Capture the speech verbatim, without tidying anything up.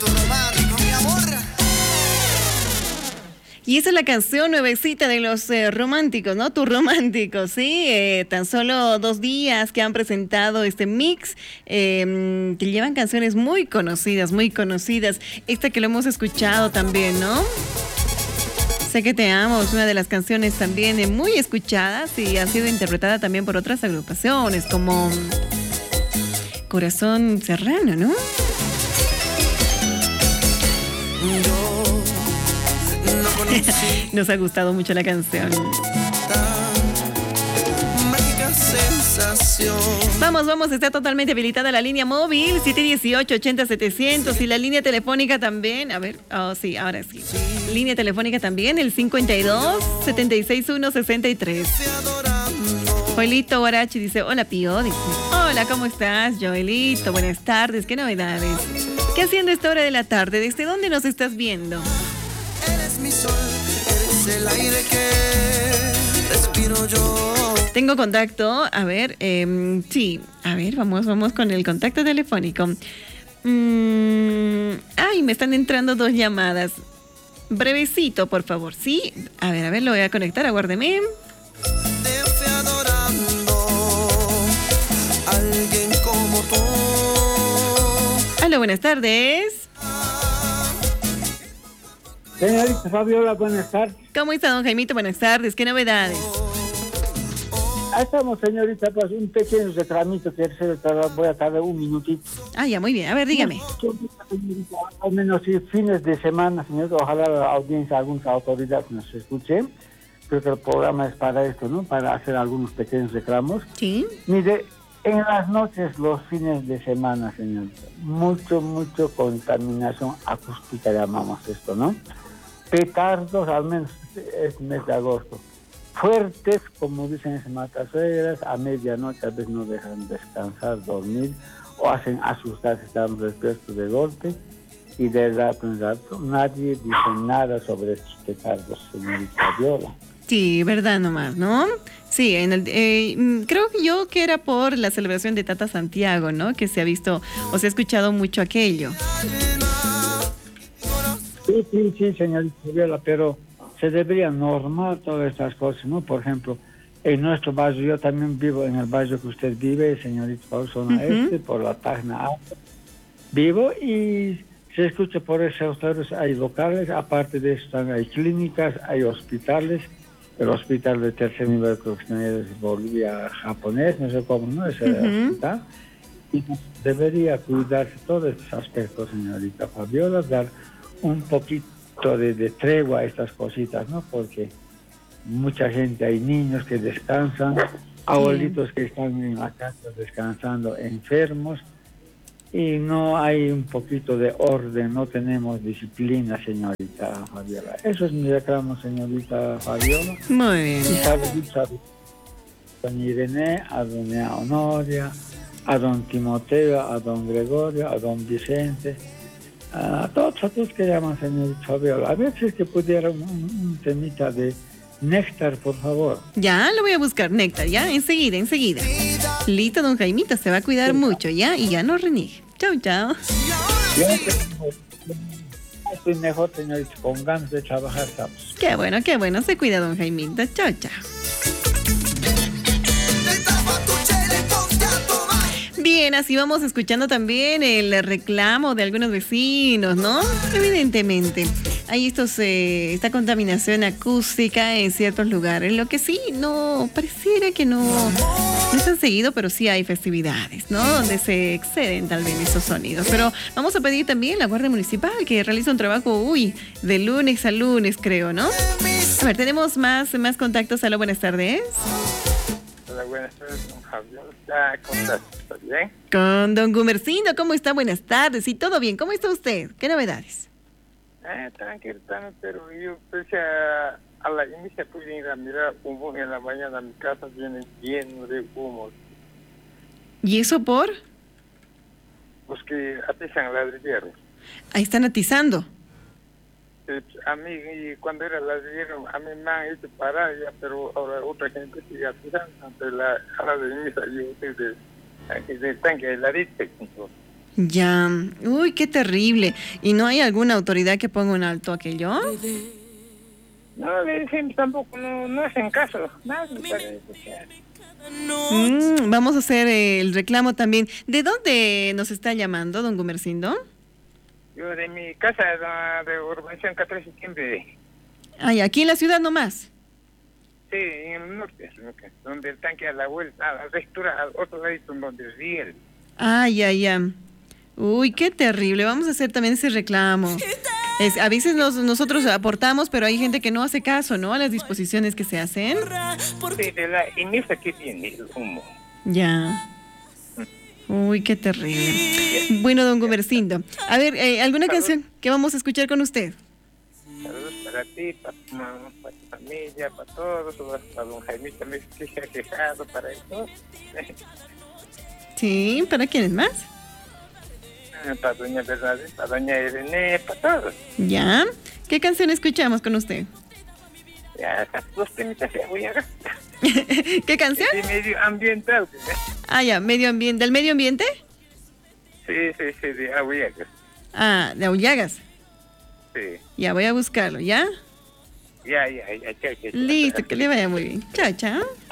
Y esa es la canción nuevecita de los eh, románticos, ¿no? Tus románticos, ¿sí? Eh, tan solo dos días que han presentado este mix, eh, que llevan canciones muy conocidas, muy conocidas. Esta que lo hemos escuchado también, ¿no? Sé que te amo, es una de las canciones también eh, muy escuchadas y ha sido interpretada también por otras agrupaciones, como Corazón Serrano, ¿no? Nos ha gustado mucho la canción. Vamos, vamos, está totalmente habilitada la línea móvil siete uno ocho, ocho cero, setecientos y la línea telefónica también. A ver, oh sí, ahora sí. Línea telefónica también, el cincuenta y dos, setenta y seis, uno, sesenta y tres. Joelito Guarachi dice, hola Pío, dice, hola, ¿cómo estás, Joelito? Buenas tardes, ¿qué novedades? ¿Qué haciendo a esta hora de la tarde? ¿Desde dónde nos estás viendo? Eres mi sol, eres el aire que respiro yo. Tengo contacto, a ver, eh, sí, a ver, vamos, vamos con el contacto telefónico. Mm, ay, me están entrando dos llamadas. Brevecito, por favor, ¿sí? A ver, a ver, lo voy a conectar, aguárdeme. Te fui adorando, alguien como tú. Hola, buenas tardes. Señorita Fabiola, buenas tardes. ¿Cómo está, don Jaimito? Buenas tardes, ¿qué novedades? Ahí estamos, señorita, pues un pequeño reclamito que se voy a tardar un minutito. Ah, ya, muy bien. A ver, dígame. Al menos si fines de semana, señor, ojalá la audiencia, alguna autoridad nos escuche. Creo que el programa es para esto, ¿no? Para hacer algunos pequeños reclamos. Sí. Mire, en las noches, los fines de semana, señorita, mucho, mucho contaminación acústica llamamos esto, ¿no? Petardos, al menos este mes de agosto. Fuertes, como dicen en matasuegras, a medianoche a veces no dejan descansar, dormir, o hacen asustar si están despiertos de golpe, y de rato en rato nadie dice nada sobre estos petardos, señorita Viola. Sí, verdad nomás, ¿no? Sí, en el, eh, creo que yo que era por la celebración de Tata Santiago, ¿no? Que se ha visto o se ha escuchado mucho aquello. Sí, sí, sí, señorita Viola, pero se debería normar todas estas cosas, ¿no? Por ejemplo, en nuestro barrio, yo también vivo en el barrio que usted vive, señorita Paul, zona uh-huh. este, por la página alta. Vivo y se escucha por esos sectores, hay locales, aparte de eso hay clínicas, hay hospitales, el hospital de tercer nivel creo que es Bolivia japonés, no sé cómo, ¿no? Ese uh-huh. hospital. Y debería cuidarse todos estos aspectos, señorita Fabiola, dar un poquito De, de tregua a estas cositas, ¿no? Porque mucha gente, hay niños que descansan, abuelitos sí. que están en la casa descansando, enfermos, y no hay un poquito de orden, no tenemos disciplina, señorita Fabiola. Eso es mi reclamo, señorita Fabiola. Muy bien. Y saludos a don Irene, a doña Honoria, a don Timoteo, a don Gregorio, a don Vicente, a todos, a todos que llaman señorita Fabiola. A ver si es que pudiera un, un temita de néctar, por favor. Ya, lo voy a buscar, néctar, ya, enseguida, enseguida. Listo, don Jaimito, se va a cuidar sí. mucho, ya, y ya no reniegue. Chau, chau. Yo estoy mejor, señorita, con ganas de trabajar, estamos. Qué bueno, qué bueno, se cuida, don Jaimito. Chau, chau. Bien, así vamos escuchando también el reclamo de algunos vecinos, ¿no? Evidentemente, hay estos, eh, esta contaminación acústica en ciertos lugares, lo que sí, no, pareciera que no, no es tan seguido, pero sí hay festividades, ¿no? Donde se exceden tal vez esos sonidos. Pero vamos a pedir también a la Guardia Municipal que realiza un trabajo, uy, de lunes a lunes, creo, ¿no? A ver, tenemos más, más contactos. Hola, buenas tardes. Hola, buenas tardes, don Javier. ¿Cómo estás? ¿Está bien? Con don Gumercindo, ¿cómo está? Buenas tardes. Sí, todo bien. ¿Cómo está usted? ¿Qué novedades? Eh, tranquilo, pero yo pese a, a la inicia pude ir a mirar humo en la mañana. Mi casa viene lleno de humo. ¿Y eso por? Pues que atizan ladrilleros. Ahí están atizando. A mí, cuando era ladrillero, a mí me han hecho parar ya, pero ahora otra gente sigue atizando ante la hora de misa. Yo soy de, de tanque de la Ya, uy, qué terrible. ¿Y no hay alguna autoridad que ponga un alto a aquello? No, le dicen tampoco, no, no hacen caso. Nadie parece que... Mm, vamos a hacer el reclamo también. ¿De dónde nos está llamando, don Gumersindo? Yo de mi casa, de, de Urbanización catorce de septiembre. Ay, aquí en la ciudad nomás. Sí, en el norte, donde el tanque a la vuelta, a la rectura, al otro lado donde el riel. Ay, ay, ay. Uy, qué terrible. Vamos a hacer también ese reclamo. Es, a veces nos, nosotros aportamos, pero hay gente que no hace caso, ¿no? A las disposiciones que se hacen. Sí, de la inmensa que tiene el humo. Ya. Uy, qué terrible. Bueno, don Gumersindo. A ver, eh, ¿alguna Salud. canción que vamos a escuchar con usted? Saludos para ti, para tu mamá, para tu familia, para todos, para don Jaime también que se ha quejado, para eso. Sí, ¿para quiénes más? Para doña Bernadette, para doña Irene, para todos. Ya. ¿Qué canción escuchamos con usted? Ya, esas dos temitas ya voy a gastar. ¿Qué canción? De medio ambiental. ¿Eh? Ah, ya, medio ambiente. ¿Del medio ambiente? Sí, sí, sí, de Ahuyagas. Ah, de Aullagas. Sí. Ya, voy a buscarlo, ¿ya? Ya, ya, ya, chao, chao, chao. Listo, que le vaya muy bien. Chao, chao.